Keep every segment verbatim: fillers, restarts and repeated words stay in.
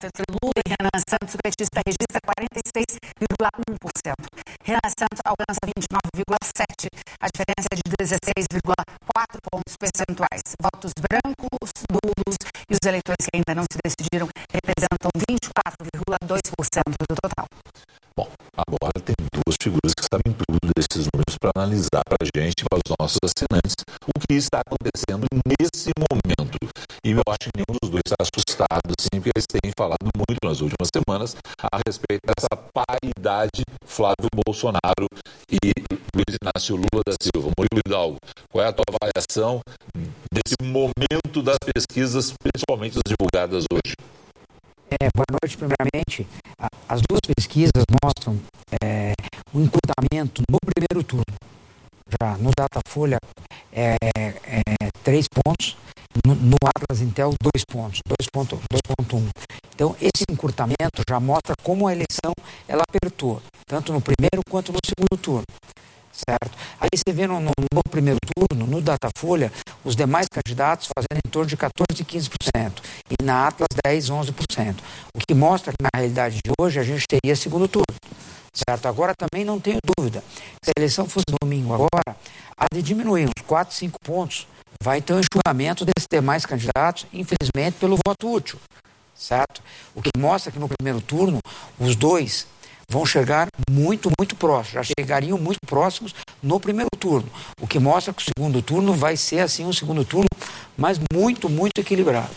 voto entre Lula e Renan Santos, o petista registra quarenta e seis vírgula um por cento. Renan Santos alcança vinte e nove vírgula sete por cento, a diferença é de dezesseis vírgula quatro pontos percentuais. Votos brancos, nulos e os eleitores que ainda não se decidiram representam vinte e quatro vírgula dois por cento do total. Bom, agora tem duas figuras que sabem tudo desses números para analisar para a gente, para os nossos assinantes, o que está acontecendo nesse momento. E eu acho que nenhum dos dois está assustado, sim, porque eles têm falado muito nas últimas semanas a respeito dessa paridade Flávio Bolsonaro e Luiz Inácio Lula da Silva. Murilo Hidalgo, qual é a tua avaliação desse momento das pesquisas, principalmente as divulgadas hoje? É, boa noite, primeiramente. As duas pesquisas mostram é, o encurtamento no primeiro turno. Já no Datafolha, é, é, três pontos, no, no Atlas Intel, dois pontos, dois ponto um. Então, esse encurtamento já mostra como a eleição ela apertou, tanto no primeiro quanto no segundo turno. Certo? Aí você vê no, no, no primeiro turno, no Datafolha, os demais candidatos fazendo em torno de quatorze, quinze por cento e na Atlas dez, onze por cento. O que mostra que na realidade de hoje a gente teria segundo turno. Certo? Agora também não tenho dúvida, se a eleição fosse domingo agora, há de diminuir uns quatro, cinco pontos, vai ter um enxugamento desses demais candidatos, infelizmente pelo voto útil. Certo? O que mostra que no primeiro turno, os dois vão chegar muito, muito próximos, já chegariam muito próximos no primeiro turno, o que mostra que o segundo turno vai ser assim um segundo turno, mas muito, muito equilibrado.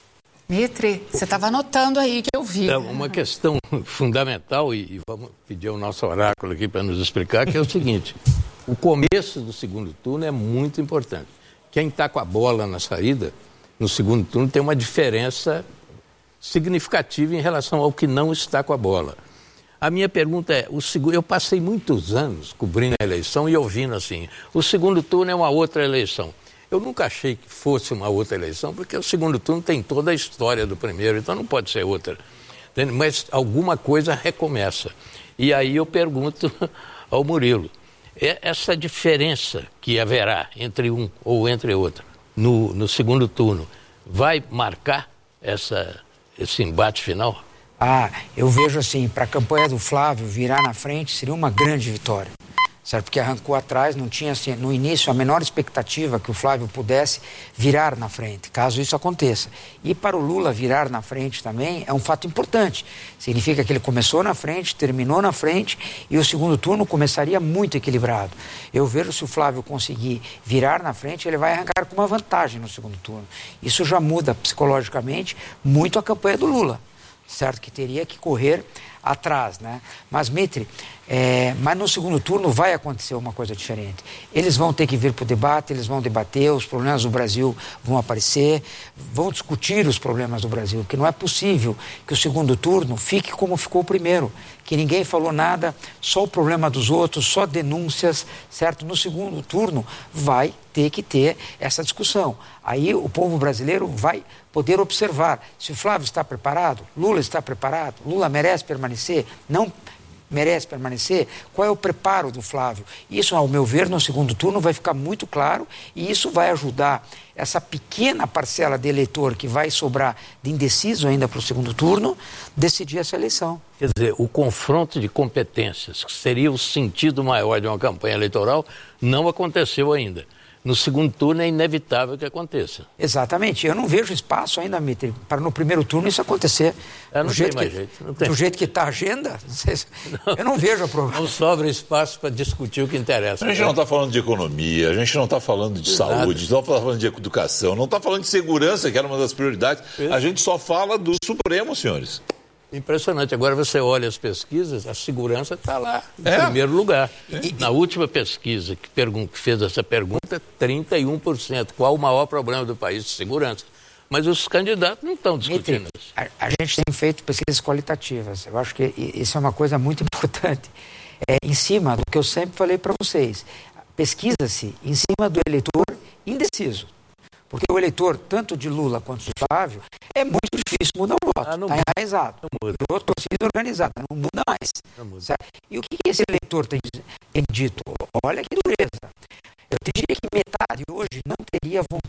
Mitre, você estava anotando aí que eu vi. É uma questão fundamental, e, e vamos pedir ao nosso oráculo aqui para nos explicar, que é o seguinte: o começo do segundo turno é muito importante. Quem está com a bola na saída, no segundo turno, tem uma diferença significativa em relação ao que não está com a bola. A minha pergunta é, o seg... eu passei muitos anos cobrindo a eleição e ouvindo assim, o segundo turno é uma outra eleição. Eu nunca achei que fosse uma outra eleição, porque o segundo turno tem toda a história do primeiro, então não pode ser outra. Entende? Mas alguma coisa recomeça. E aí eu pergunto ao Murilo, essa diferença que haverá entre um ou entre outro no, no segundo turno, vai marcar essa, esse embate final? Ah, eu vejo assim, para a campanha do Flávio virar na frente seria uma grande vitória, certo? Porque arrancou atrás, não tinha assim, no início a menor expectativa que o Flávio pudesse virar na frente, caso isso aconteça. E para o Lula virar na frente também é um fato importante, significa que ele começou na frente, terminou na frente e o segundo turno começaria muito equilibrado. Eu vejo se o Flávio conseguir virar na frente, ele vai arrancar com uma vantagem no segundo turno. Isso já muda psicologicamente muito a campanha do Lula. Certo, que teria que correr atrás, né? Mas, Mitre, é, mas no segundo turno vai acontecer uma coisa diferente. Eles vão ter que vir para o debate, eles vão debater, os problemas do Brasil vão aparecer, vão discutir os problemas do Brasil, que não é possível que o segundo turno fique como ficou o primeiro, que ninguém falou nada, só o problema dos outros, só denúncias, certo? No segundo turno vai ter que ter essa discussão. Aí o povo brasileiro vai poder observar se o Flávio está preparado, Lula está preparado, Lula merece permanecer, não merece permanecer, qual é o preparo do Flávio. Isso, ao meu ver, no segundo turno vai ficar muito claro e isso vai ajudar essa pequena parcela de eleitor que vai sobrar de indeciso ainda para o segundo turno, decidir essa eleição. Quer dizer, o confronto de competências, que seria o sentido maior de uma campanha eleitoral, não aconteceu ainda. No segundo turno é inevitável que aconteça. Exatamente. Eu não vejo espaço ainda, Mitre, para no primeiro turno isso acontecer. É, não do tem jeito mais que, jeito. Não tem. Do jeito que está a agenda, não, eu não vejo a problema. Não sobra espaço para discutir o que interessa. A gente não está falando de economia, a gente não está falando de, de saúde, não está falando de educação, não está falando de segurança, que era uma das prioridades. Isso. A gente só fala do Supremo, senhores. Impressionante. Agora você olha as pesquisas, a segurança está lá, em é. primeiro lugar. É. Na última pesquisa que, pergun- que fez essa pergunta, trinta e um por cento. Qual o maior problema do país? Segurança. Mas os candidatos não estão discutindo isso. A, a gente tem feito pesquisas qualitativas. Eu acho que isso é uma coisa muito importante. É, em cima do que eu sempre falei para vocês. Pesquisa-se em cima do eleitor indeciso. Porque o eleitor, tanto de Lula quanto de Flávio, é muito difícil mudar o voto. Está ah, enraizado. Virou torcida organizada, não muda mais. Não muda. E o que esse eleitor tem, tem dito? Olha que dureza. Eu diria que metade hoje não teria vontade